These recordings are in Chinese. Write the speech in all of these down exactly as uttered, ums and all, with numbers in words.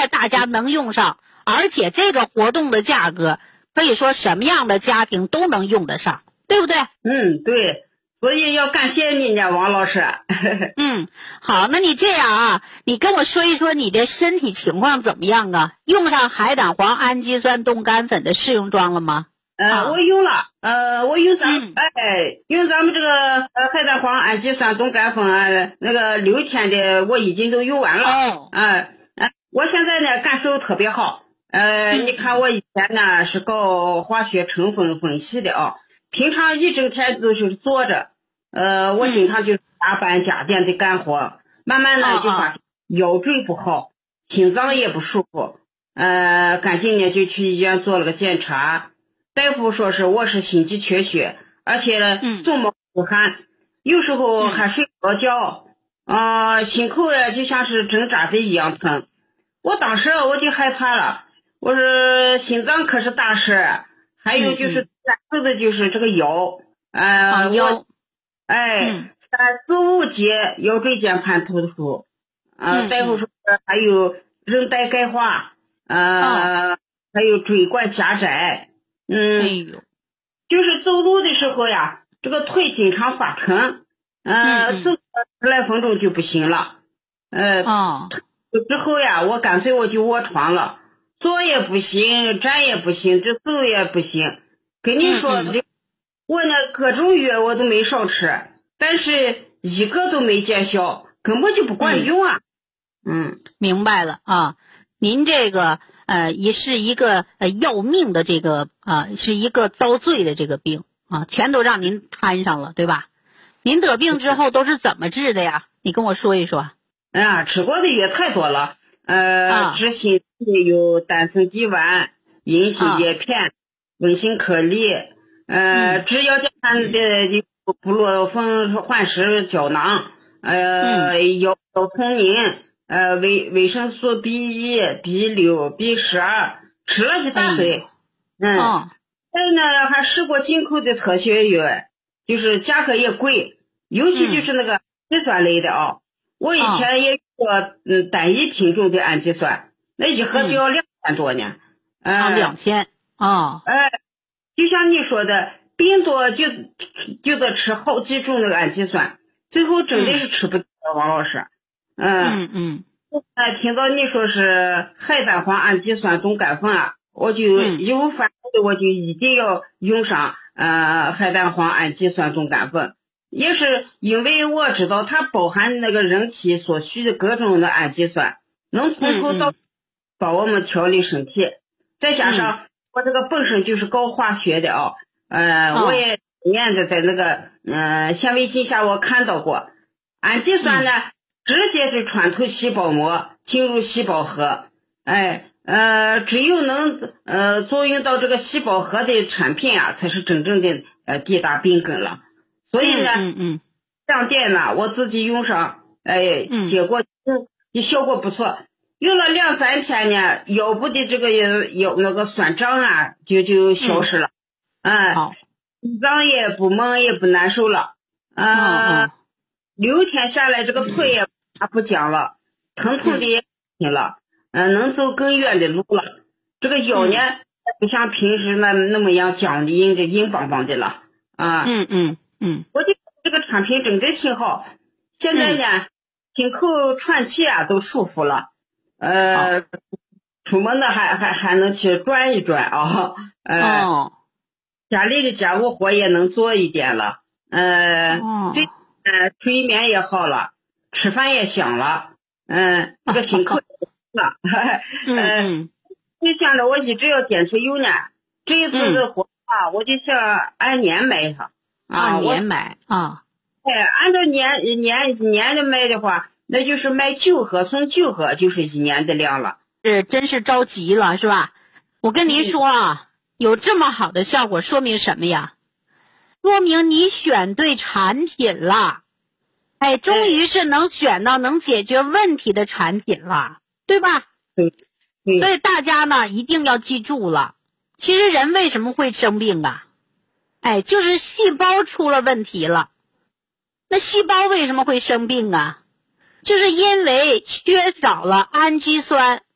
在大家能用上，而且这个活动的价格可以说什么样的家庭都能用得上，对不对？ 嗯，对，所以要感谢你呢，王老师。 嗯，好，那你这样啊，你跟我说一说你的身体情况怎么样啊？用上海胆黄氨基酸冻干粉的试用装了吗？ 呃， 啊、 我用了，呃，我用咱、 嗯、 哎，用咱们这个呃海胆黄氨基酸冻干粉啊，那个六天的我已经都用完了。 哦， 啊、呃，我现在呢感受特别好。呃， 嗯、 你看我以前呢是搞化学成分分析的啊，平常一整天都是坐着，呃，我经常就加班加点的干活，慢慢呢就发现腰椎不好，心脏也不舒服，呃，赶紧呢就去医院做了个检查。大夫说是我是心肌缺血，而且呢总冒出汗，有时候还睡不着觉，啊、呃，心口呀就像是针扎的一样疼。我当时我就害怕了，我说心脏可是大事，还有就是难受的就是这个腰，呃，我，哎，三四五节腰椎间盘突出，呃，大夫说还有韧带钙化，呃，还有椎管狭窄。嗯， 哎呦， 就是走路的时候呀，这个腿经常发沉，呃，走十来分钟就不行了，呃， 哦， 之后呀，我干脆我就卧床了，坐也不行，站也不行，这走也不行。跟你说， 嗯嗯我呢各种药我都没少吃，但是一个都没见效，根本就不管用啊。嗯， 明白了啊，您这个。呃，也是一个呃要命的这个啊、呃，是一个遭罪的这个病啊，全都让您摊上了，对吧？您得病之后都是怎么治的呀？你跟我说一说。 哎呀，吃过的也太多了，呃， 啊、 治心悸有丹参地丸、银杏叶片、温馨颗粒，呃， 嗯、 治腰间盘的布洛芬缓释胶囊，呃，腰腰痛宁。呃，维维生素 B 一、B 六、B 十二，吃了一大堆。嗯， 哦， 再呢还试过进口的特效药，就是价格也贵，尤其就是那个氨基酸类的啊。我以前也做嗯单一品种的氨基酸，那一盒就要两千多呢。 啊，两千啊。 哎，就像你说的，病多就就得吃好几种那个氨基酸，最后真的是吃不掉，王老师。 嗯嗯， 哎，听到你说是海胆黄氨基酸冻干粉啊，我就义无反顾的，我就一定要用上呃海胆黄氨基酸冻干粉，也是因为我知道它包含那个人体所需的各种的氨基酸，能从头到帮我们调理身体。再加上我这个本身就是搞化学的啊，呃，我也念的在那个嗯显微镜下我看到过，氨基酸呢。直接是穿透细胞膜进入细胞核，哎，呃，只有能呃作用到这个细胞核的产品啊，才是真正的呃抵达病根了。所以呢， 嗯嗯， 这样点呢，我自己用上，哎，结果嗯，效果不错。用了两三天呢，腰部的这个腰那个酸胀啊，就就消失了，嗯， 好， 心脏也不闷也不难受了，呃。六天下来，这个腿也不僵了，疼痛的也轻了，嗯、呃，能走更远的路了。这个腰呢，不像平时那那么样僵硬的硬邦邦的了啊。 嗯嗯嗯， 我觉得这个产品真的挺好。现在呢，听口喘气啊都舒服了，呃，出门呢还还还能去转一转啊，呃， 哦， 家里的家务活也能做一点了，呃，这。呃，睡眠也好了，吃饭也香了，嗯，这个心口也了， 嗯， 你想着我一直要坚持用呢，这一次的货啊，我就想按年买它， 按年买啊， 哎，按照年年一年的买的话，那就是买九盒送九盒，就是一年的量了。 这真是着急了，是吧？我跟您说啊，有这么好的效果，说明什么呀？说明你选对产品了，哎，终于是能选到能解决问题的产品了，对吧？ 对，对。 所以大家呢一定要记住了，其实人为什么会生病啊？哎，就是细胞出了问题了。那细胞为什么会生病啊？就是因为缺少了氨基酸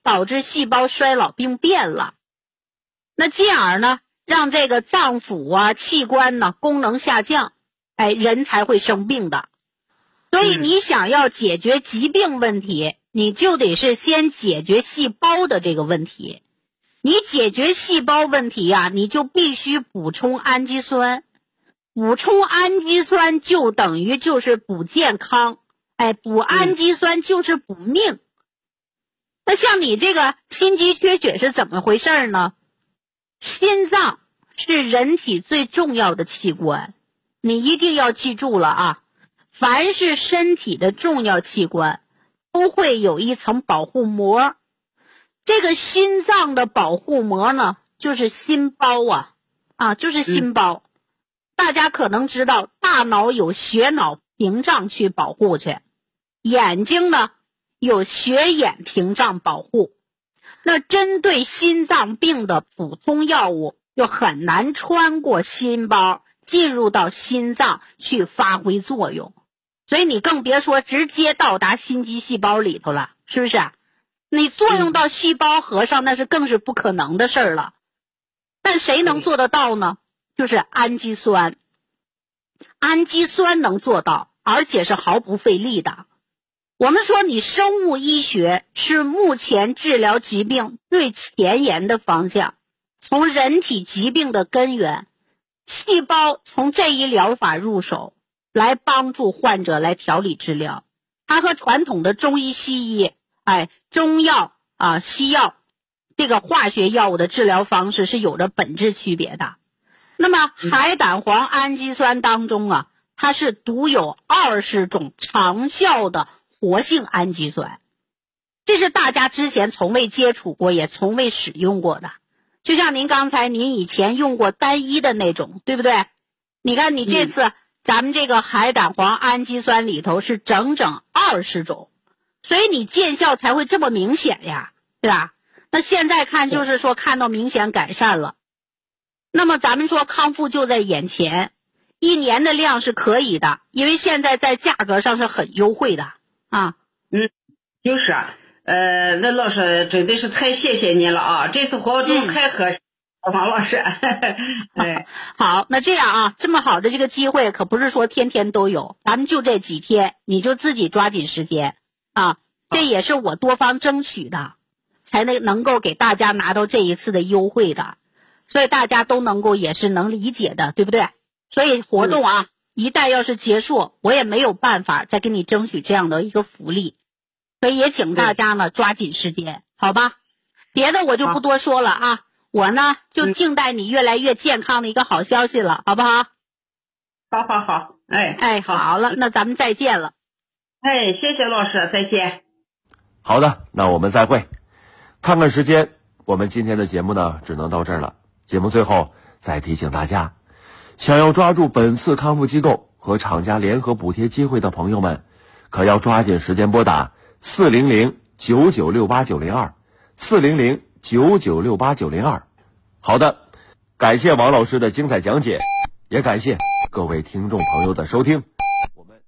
导致细胞衰老病变了，那进而呢让这个脏腑啊器官呢功能下降，哎，人才会生病的。所以你想要解决疾病问题，你就得是先解决细胞的这个问题。你解决细胞问题啊，你就必须补充氨基酸。补充氨基酸就等于就是补健康，哎，补氨基酸就是补命。那像你这个心肌缺血是怎么回事呢？心脏是人体最重要的器官，你一定要记住了啊！凡是身体的重要器官都会有一层保护膜，这个心脏的保护膜呢就是心包啊啊，就是心包。嗯、大家可能知道大脑有血脑屏障去保护去，眼睛呢有血眼屏障保护。那针对心脏病的普通药物就很难穿过心包进入到心脏去发挥作用，所以你更别说直接到达心肌细胞里头了，是不是？你作用到细胞核上那是更是不可能的事儿了。但谁能做得到呢？就是氨基酸。氨基酸能做到，而且是毫不费力的。我们说你生物医学是目前治疗疾病最前沿的方向，从人体疾病的根源，细胞从这一疗法入手，来帮助患者来调理治疗。它和传统的中医西医，哎，中药啊、西药这个化学药物的治疗方式是有着本质区别的。那么海胆黄氨基酸当中啊，它是独有二十种长效的活性氨基酸，这是大家之前从未接触过也从未使用过的。就像您刚才您以前用过单一的那种，对不对？你看你这次、嗯、咱们这个海胆黄氨基酸里头是整整二十种，所以你见效才会这么明显呀，对吧？那现在看就是说看到明显改善了，那么咱们说康复就在眼前，一年的量是可以的，因为现在在价格上是很优惠的啊。 嗯，就是啊，呃，那老师真的是太谢谢您了啊！这次活动太合适，王老师。哎， 好，那这样啊，这么好的这个机会可不是说天天都有，咱们就这几天，你就自己抓紧时间啊，这也是我多方争取的，才能能够给大家拿到这一次的优惠的，所以大家都能够也是能理解的，对不对？所以活动啊。嗯，一旦要是结束，我也没有办法再给你争取这样的一个福利，所以也请大家呢抓紧时间，好吧？别的我就不多说了啊，我呢就静待你越来越健康的一个好消息了，好不好？ 好好好，哎哎，好了，那咱们再见了。 哎，谢谢老师，再见。 好的，那我们再会。看看时间，我们今天的节目呢只能到这儿了。节目最后再提醒大家，想要抓住本次康复机构和厂家联合补贴机会的朋友们，可要抓紧时间拨打四零零九九六八九零二四零零九九六八九零二。好的，感谢王老师的精彩讲解，也感谢各位听众朋友的收听。我们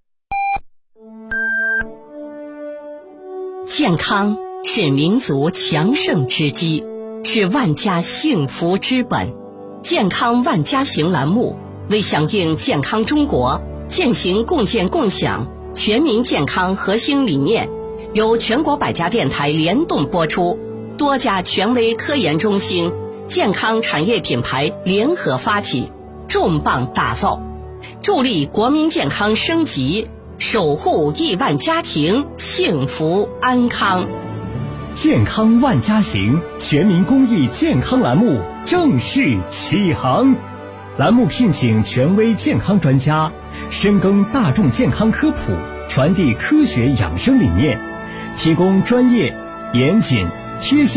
健康是民族强盛之基，是万家幸福之本。健康万家行栏目为响应健康中国践行共建共享全民健康核心理念，由全国百家电台联动播出，多家权威科研中心、健康产业品牌联合发起，重磅打造，助力国民健康升级，守护亿万家庭幸福安康。 健康万家行全民公益健康栏目正式启航，栏目聘请权威健康专家，深耕大众健康科普，传递科学养生理念，提供专业、严谨、贴心